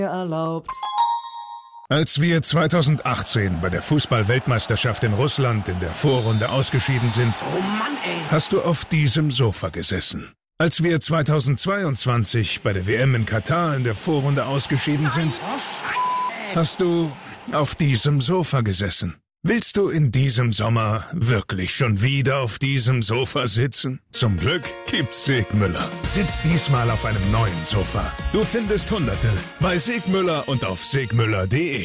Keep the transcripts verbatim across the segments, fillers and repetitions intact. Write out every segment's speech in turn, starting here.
erlaubt. Als wir zweitausendachtzehn bei der Fußball-Weltmeisterschaft in Russland in der Vorrunde ausgeschieden sind, Oh Mann, ey. hast du auf diesem Sofa gesessen. Als wir zweitausendzweiundzwanzig bei der W M in Katar in der Vorrunde ausgeschieden sind, hast du auf diesem Sofa gesessen. Willst du in diesem Sommer wirklich schon wieder auf diesem Sofa sitzen? Zum Glück gibt's Segmüller. Sitz diesmal auf einem neuen Sofa. Du findest Hunderte bei Segmüller und auf segmüller punkt de.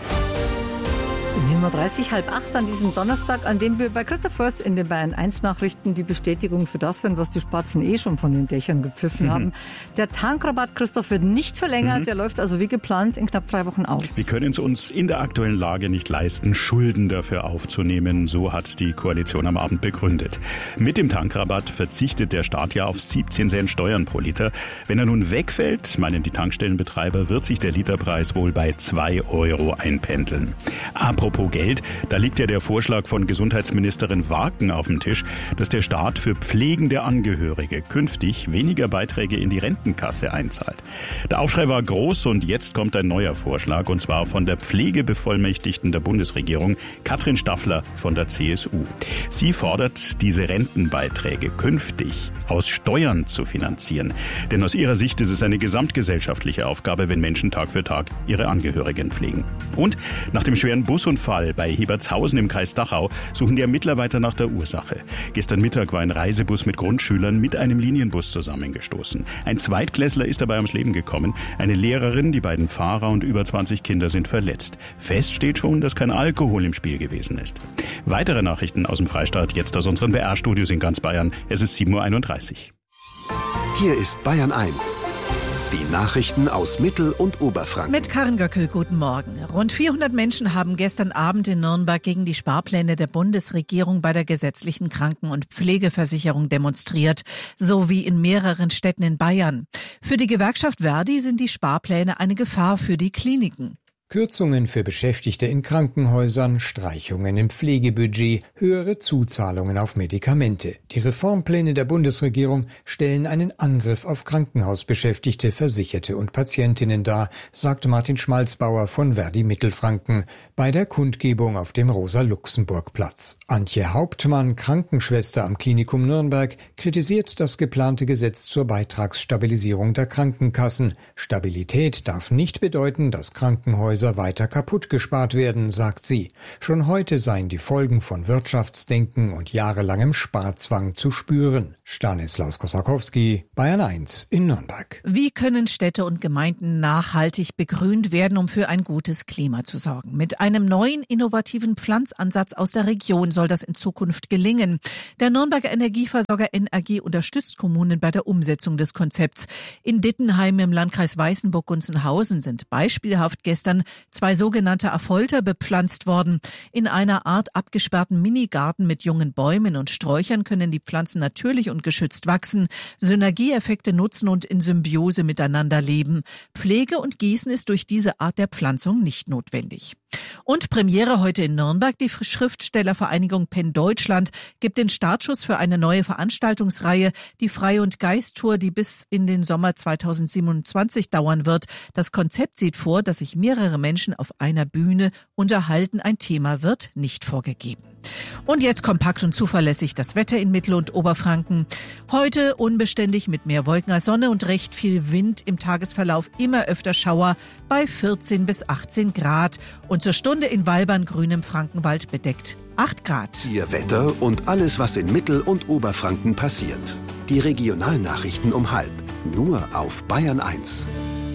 sieben Uhr dreißig, halb acht an diesem Donnerstag, an dem wir bei Christoph Först in den Bayern eins Nachrichten die Bestätigung für das finden, was die Spatzen eh schon von den Dächern gepfiffen mhm. haben. Der Tankrabatt, Christoph, wird nicht verlängert. Mhm. Der läuft also wie geplant in knapp drei Wochen aus. Wir können es uns in der aktuellen Lage nicht leisten, Schulden dafür aufzunehmen. So hat die Koalition am Abend begründet. Mit dem Tankrabatt verzichtet der Staat ja auf siebzehn Cent Steuern pro Liter. Wenn er nun wegfällt, meinen die Tankstellenbetreiber, wird sich der Literpreis wohl bei zwei Euro einpendeln. Apropos Geld, da liegt ja der Vorschlag von Gesundheitsministerin Waken auf dem Tisch, dass der Staat für pflegende Angehörige künftig weniger Beiträge in die Rentenkasse einzahlt. Der Aufschrei war groß und jetzt kommt ein neuer Vorschlag, und zwar von der Pflegebevollmächtigten der Bundesregierung, Katrin Staffler von der C S U. Sie fordert, diese Rentenbeiträge künftig aus Steuern zu finanzieren. Denn aus ihrer Sicht ist es eine gesamtgesellschaftliche Aufgabe, wenn Menschen Tag für Tag ihre Angehörigen pflegen. Und nach dem schweren Busunfall bei Hebertshausen im Kreis Dachau suchen die Ermittler weiter nach der Ursache. Gestern Mittag war ein Reisebus mit Grundschülern mit einem Linienbus zusammengestoßen. Ein Zweitklässler ist dabei ums Leben gekommen. Eine Lehrerin, die beiden Fahrer und über zwanzig Kinder sind verletzt. Fest steht schon, dass kein Alkohol im Spiel gewesen ist. Weitere Nachrichten aus dem Freistaat jetzt aus unseren B R-Studios in ganz Bayern. Es ist sieben Uhr einunddreißig. Hier ist Bayern eins. Die Nachrichten aus Mittel- und Oberfranken. Mit Karin Göckel, guten Morgen. Rund vierhundert Menschen haben gestern Abend in Nürnberg gegen die Sparpläne der Bundesregierung bei der gesetzlichen Kranken- und Pflegeversicherung demonstriert, sowie in mehreren Städten in Bayern. Für die Gewerkschaft Verdi sind die Sparpläne eine Gefahr für die Kliniken. Kürzungen für Beschäftigte in Krankenhäusern, Streichungen im Pflegebudget, höhere Zuzahlungen auf Medikamente. Die Reformpläne der Bundesregierung stellen einen Angriff auf Krankenhausbeschäftigte, Versicherte und Patientinnen dar, sagt Martin Schmalzbauer von Verdi Mittelfranken bei der Kundgebung auf dem Rosa-Luxemburg-Platz. Antje Hauptmann, Krankenschwester am Klinikum Nürnberg, kritisiert das geplante Gesetz zur Beitragsstabilisierung der Krankenkassen. Stabilität darf nicht bedeuten, dass Krankenhäuser weiter kaputt gespart werden, sagt sie. Schon heute seien die Folgen von Wirtschaftsdenken und jahrelangem Sparzwang zu spüren. Stanislaus Kosakowski, Bayern eins in Nürnberg. Wie können Städte und Gemeinden nachhaltig begrünt werden, um für ein gutes Klima zu sorgen? Mit einem neuen, innovativen Pflanzansatz aus der Region soll das in Zukunft gelingen. Der Nürnberger Energieversorger N R G unterstützt Kommunen bei der Umsetzung des Konzepts. In Dittenheim im Landkreis Weißenburg-Gunzenhausen sind beispielhaft gestern zwei sogenannte Affolter bepflanzt worden. In einer Art abgesperrten Minigarten mit jungen Bäumen und Sträuchern können die Pflanzen natürlich und geschützt wachsen, Synergieeffekte nutzen und in Symbiose miteinander leben. Pflege und Gießen ist durch diese Art der Pflanzung nicht notwendig. Und Premiere heute in Nürnberg. Die Schriftstellervereinigung Penn Deutschland gibt den Startschuss für eine neue Veranstaltungsreihe, die Frei- und Geist-Tour, die bis in den Sommer zweitausendsiebenundzwanzig dauern wird. Das Konzept sieht vor, dass sich mehrere Menschen auf einer Bühne unterhalten. Ein Thema wird nicht vorgegeben. Und jetzt kompakt und zuverlässig das Wetter in Mittel- und Oberfranken. Heute unbeständig mit mehr Wolken als Sonne und recht viel Wind. Im Tagesverlauf immer öfter Schauer bei vierzehn bis achtzehn Grad. Und zur Stunde in Walbern, grünem Frankenwald bedeckt acht Grad. Ihr Wetter und alles, was in Mittel- und Oberfranken passiert. Die Regionalnachrichten um halb. Nur auf Bayern eins.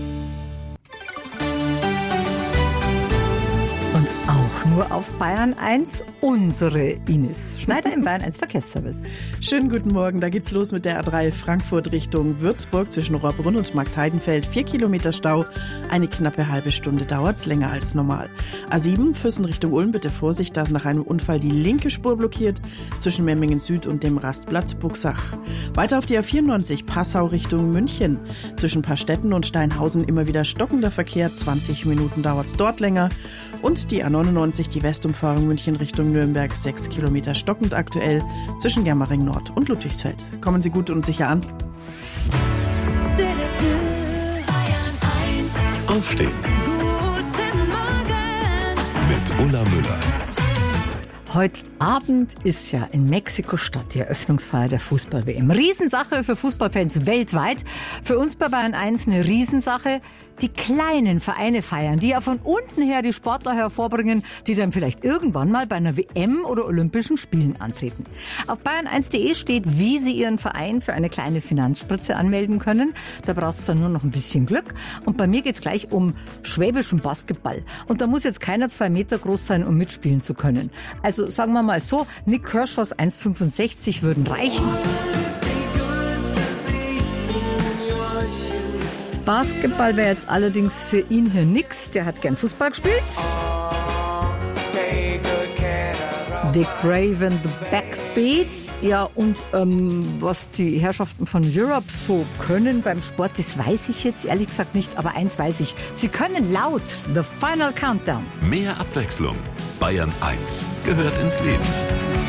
Und auch nur auf Bayern eins, unsere Ines Schneider im Bayern eins Verkehrsservice. Schönen guten Morgen, da geht's los mit der A drei Frankfurt Richtung Würzburg zwischen Rohrbrunn und Marktheidenfeld. Vier Kilometer Stau, eine knappe halbe Stunde dauert's, länger als normal. A sieben Füssen Richtung Ulm, bitte Vorsicht, da ist nach einem Unfall die linke Spur blockiert zwischen Memmingen Süd und dem Rastplatz Buxach. Weiter auf die A vierundneunzig Passau Richtung München. Zwischen Paarstetten und Steinhausen immer wieder stockender Verkehr, zwanzig Minuten dauert's dort länger. Und die A neunundneunzig, die Westumfahrung München Richtung Nürnberg, sechs Kilometer stockend aktuell zwischen Germering Nord und Ludwigsfeld. Kommen Sie gut und sicher an. Auf Aufstehen. Guten Morgen Mit Ulla Müller. Heute Abend ist ja in Mexiko-Stadt die Eröffnungsfeier der Fußball-W M. Riesensache für Fußballfans weltweit. Für uns bei Bayern eins eine Riesensache. Die kleinen Vereine feiern, die ja von unten her die Sportler hervorbringen, die dann vielleicht irgendwann mal bei einer W M oder Olympischen Spielen antreten. Auf bayern eins punkt de steht, wie Sie Ihren Verein für eine kleine Finanzspritze anmelden können. Da braucht es dann nur noch ein bisschen Glück. Und bei mir geht es gleich um schwäbischen Basketball. Und da muss jetzt keiner zwei Meter groß sein, um mitspielen zu können. Also sagen wir mal so, Nick Kershaws eins Komma fünfundsechzig würden reichen. Basketball wäre jetzt allerdings für ihn hier nix. Der hat gern Fußball gespielt. Dick Brave and the Backbeats. Ja, und ähm, was die Herrschaften von Europe so können beim Sport, das weiß ich jetzt ehrlich gesagt nicht. Aber eins weiß ich, sie können laut The Final Countdown. Mehr Abwechslung. Bayern eins gehört ins Leben.